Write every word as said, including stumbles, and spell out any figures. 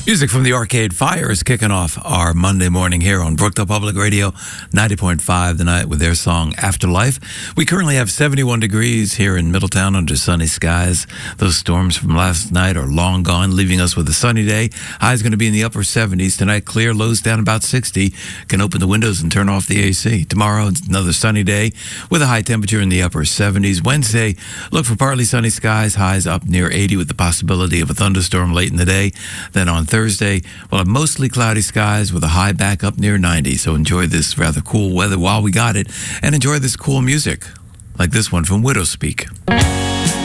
Music from the Arcade Fire is kicking off our Monday morning here on Brookdale Public Radio, ninety point five tonight with their song Afterlife. We currently have seventy-one degrees here in Middletown under sunny skies. Those storms from last night are long gone, leaving us with a sunny day. High is going to be in the upper seventies. Tonight, clear, lows down about sixty. Can open the windows and turn off the A C. Tomorrow, it's another sunny day with a high temperature in the upper seventies. Wednesday, look for partly sunny skies, highs up near eighty with the possibility of a thunderstorm late in the day. Then on Thursday, we'll have mostly cloudy skies with a high back up near ninety. So enjoy this rather cool weather while we got it, and enjoy this cool music, like this one from Widowspeak.